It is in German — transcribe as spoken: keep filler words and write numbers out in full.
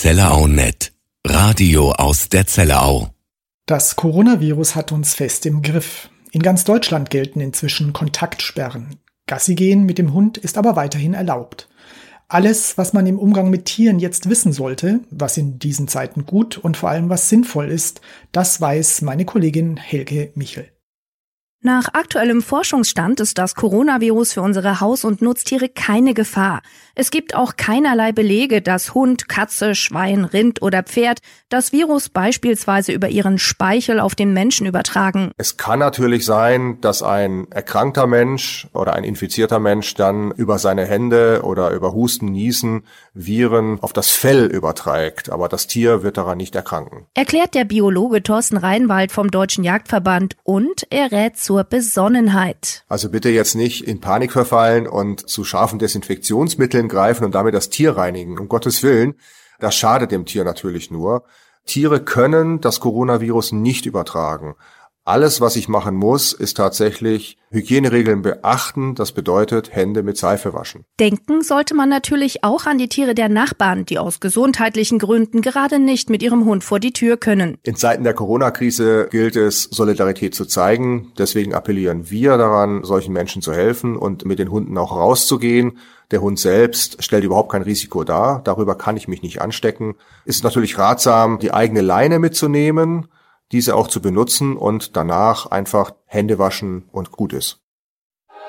Zellerau Punkt net. Radio aus der Zellerau. Das Coronavirus hat uns fest im Griff. In ganz Deutschland gelten inzwischen Kontaktsperren. Gassi gehen mit dem Hund ist aber weiterhin erlaubt. Alles, was man im Umgang mit Tieren jetzt wissen sollte, was in diesen Zeiten gut und vor allem was sinnvoll ist, das weiß meine Kollegin Helge Michel. Nach aktuellem Forschungsstand ist das Coronavirus für unsere Haus- und Nutztiere keine Gefahr. Es gibt auch keinerlei Belege, dass Hund, Katze, Schwein, Rind oder Pferd das Virus beispielsweise über ihren Speichel auf den Menschen übertragen. Es kann natürlich sein, dass ein erkrankter Mensch oder ein infizierter Mensch dann über seine Hände oder über Husten, Niesen Viren auf das Fell überträgt, aber das Tier wird daran nicht erkranken. Erklärt der Biologe Thorsten Reinwald vom Deutschen Jagdverband und er rät zur Besonnenheit. Also bitte jetzt nicht in Panik verfallen und zu scharfen Desinfektionsmitteln greifen und damit das Tier reinigen. Um Gottes Willen, das schadet dem Tier natürlich nur. Tiere können das Coronavirus nicht übertragen. Alles, was ich machen muss, ist tatsächlich Hygieneregeln beachten. Das bedeutet, Hände mit Seife waschen. Denken sollte man natürlich auch an die Tiere der Nachbarn, die aus gesundheitlichen Gründen gerade nicht mit ihrem Hund vor die Tür können. In Zeiten der Corona-Krise gilt es, Solidarität zu zeigen. Deswegen appellieren wir daran, solchen Menschen zu helfen und mit den Hunden auch rauszugehen. Der Hund selbst stellt überhaupt kein Risiko dar. Darüber kann ich mich nicht anstecken. Ist natürlich ratsam, die eigene Leine mitzunehmen, diese auch zu benutzen und danach einfach Hände waschen und gut ist.